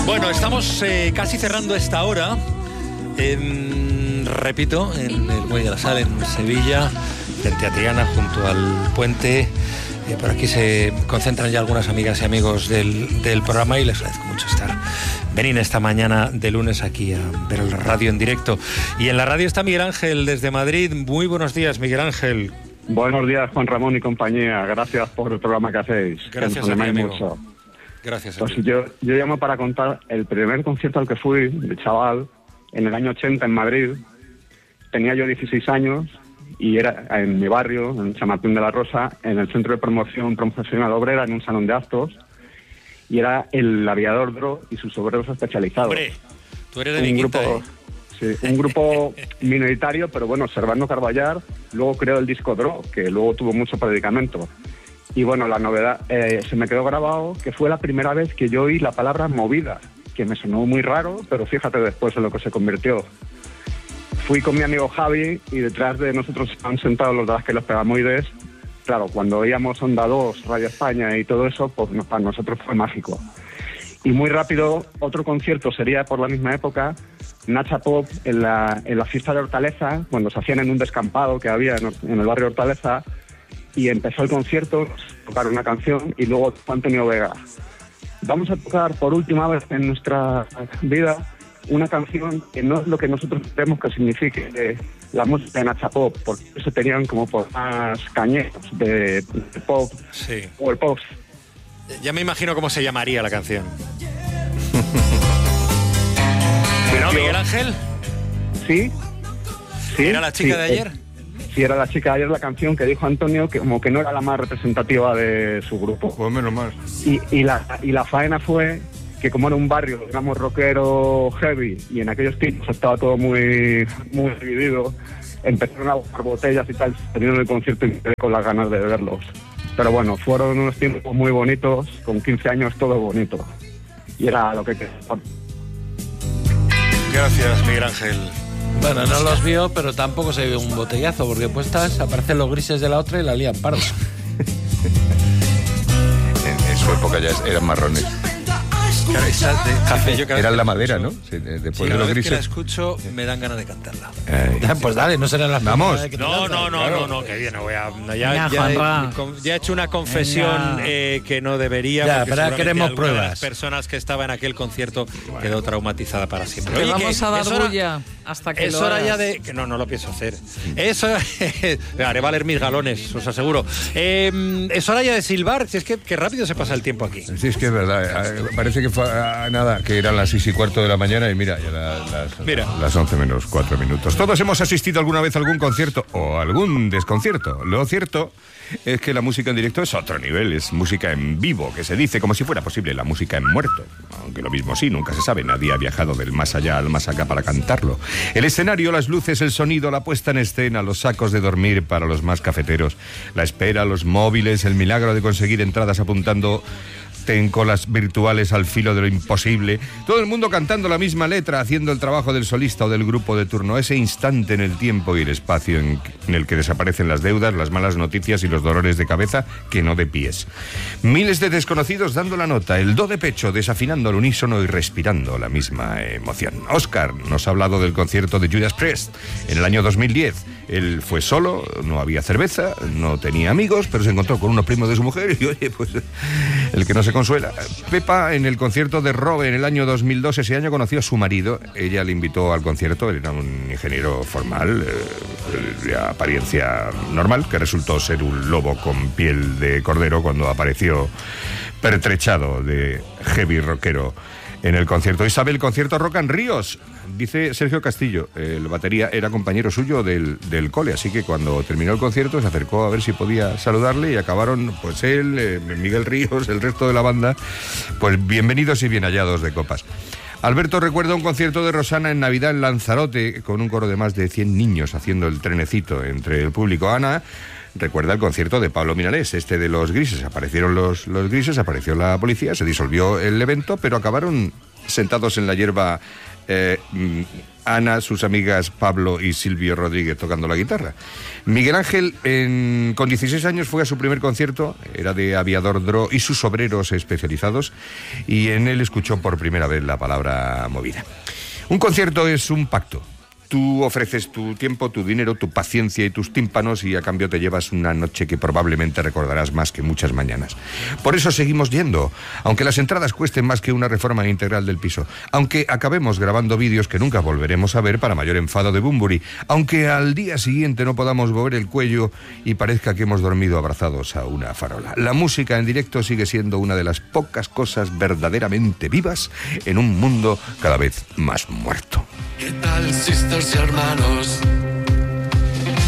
Bueno, estamos casi cerrando esta hora. Repito, en el Muelle de la Sal, en Sevilla, frente a Triana, junto al puente. Por aquí se concentran ya algunas amigas y amigos del programa y les agradezco mucho venir esta mañana de lunes aquí a ver la radio en directo. Y en la radio está Miguel Ángel desde Madrid. Muy buenos días, Miguel Ángel. Buenos días, Juan Ramón y compañía. Gracias por el programa que hacéis. Gracias a ti, amigo. Gracias a ti. Yo llamo para contar el primer concierto al que fui de chaval en el año 80 en Madrid. Tenía yo 16 años y era en mi barrio, en San Martín de la Rosa, en el Centro de Promoción Profesional Obrera, en un salón de actos, y era el Aviador Dro y sus obreros especializados. ¡Hombre! Tú eres de mi quinta, un grupo minoritario, pero bueno, Servando Carballar luego creó el disco Dro, que luego tuvo mucho predicamento. Y bueno, la novedad, se me quedó grabado que fue la primera vez que yo oí la palabra movida, que me sonó muy raro, pero fíjate después en lo que se convirtió. Fui con mi amigo Javi y detrás de nosotros estaban sentados los de los Pegamoides. Claro, cuando oíamos Onda 2, Radio España y todo eso, pues para nosotros fue mágico. Y muy rápido, otro concierto sería por la misma época, Nacha Pop en la fiesta de Hortaleza, cuando se hacían en un descampado que había en el barrio Hortaleza, y empezó el concierto, tocar una canción y luego Antonio Vega. Vamos a tocar por última vez en nuestra vida una canción que no es lo que nosotros creemos que signifique la música de Nacha Pop, porque se tenían como por más cañeros de pop, sí, o el pop. Ya me imagino cómo se llamaría la canción. ¿No, Miguel Ángel? Sí. ¿Era la chica de ayer? Sí, era la chica de ayer, la canción que dijo Antonio que como que no era la más representativa de su grupo. Pues menos mal. Y la faena fue que como era un barrio, digamos, rockero heavy, y en aquellos tiempos estaba todo muy, muy dividido, empezaron a buscar botellas y tal, teniendo el concierto y me quedé con las ganas de verlos. Pero bueno, fueron unos tiempos muy bonitos, con 15 años todo bonito. Y era lo que quería. Gracias, Miguel Ángel. Bueno, no los vio, pero tampoco se vio un botellazo, porque puestas aparecen los grises de la otra y la lían parda. En su época ya eran marrones. Claro, Eran la madera, ¿no? Sí, después de los grises. Que la escucho me dan ganas de cantarla. Pues dale, no serán las... Vamos. No, que bien, ya he hecho una confesión que no debería. Ya, pero queremos pruebas. De las personas que estaban en aquel concierto quedó traumatizada para siempre. Oye, vamos a dar bulla hasta que es hora ya de... No lo pienso hacer. Eso haré valer mis galones, os aseguro. Es hora ya de silbar. Si es que rápido se pasa el tiempo aquí. Sí, es que es verdad. Parece que fue nada, que eran las 6:15 de la mañana y mira, ya las 11 menos 4 minutos. Todos hemos asistido alguna vez a algún concierto o algún desconcierto. Lo cierto es que la música en directo es otro nivel, es música en vivo, que se dice como si fuera posible la música en muerto. Aunque lo mismo sí, nunca se sabe, nadie ha viajado del más allá al más acá para cantarlo. El escenario, las luces, el sonido, la puesta en escena, los sacos de dormir para los más cafeteros, la espera, los móviles, el milagro de conseguir entradas apuntando en colas virtuales al filo de lo imposible, todo el mundo cantando la misma letra, haciendo el trabajo del solista o del grupo de turno, ese instante en el tiempo y el espacio en el que desaparecen las deudas, las malas noticias y los dolores de cabeza que no de pies. Miles de desconocidos dando la nota, el do de pecho, desafinando al unísono y respirando la misma emoción. Óscar nos ha hablado del concierto de Judas Priest en el año 2010. Él fue solo, no había cerveza, no tenía amigos, pero se encontró con unos primos de su mujer y oye, pues el que no se consuela. Pepa en el concierto de Robe en el año 2002, ese año conoció a su marido, ella le invitó al concierto, él era un ingeniero formal, de apariencia normal, que resultó ser un lobo con piel de cordero cuando apareció pertrechado de heavy rockero en el concierto. Isabel, concierto Rock and Ríos. Dice Sergio Castillo, el batería era compañero suyo del cole, así que cuando terminó el concierto se acercó a ver si podía saludarle y acabaron, pues él, Miguel Ríos, el resto de la banda, pues bienvenidos y bien hallados de copas. Alberto recuerda un concierto de Rosana en Navidad en Lanzarote, con un coro de más de 100 niños haciendo el trenecito entre el público. Ana recuerda el concierto de Pablo Milanés, de los grises. Aparecieron los grises, apareció la policía, se disolvió el evento, pero acabaron sentados en la hierba Ana, sus amigas Pablo y Silvio Rodríguez tocando la guitarra. Miguel Ángel, con 16 años, fue a su primer concierto, era de Aviador Dro y sus obreros especializados, y en él escuchó por primera vez la palabra movida. Un concierto es un pacto. Tú ofreces tu tiempo, tu dinero, tu paciencia y tus tímpanos, y a cambio te llevas una noche que probablemente recordarás más que muchas mañanas. Por eso seguimos yendo, aunque las entradas cuesten más que una reforma integral del piso, aunque acabemos grabando vídeos que nunca volveremos a ver para mayor enfado de Bunbury, aunque al día siguiente no podamos mover el cuello y parezca que hemos dormido abrazados a una farola. La música en directo sigue siendo una de las pocas cosas verdaderamente vivas en un mundo cada vez más muerto. ¿Qué tal, sisters y hermanos?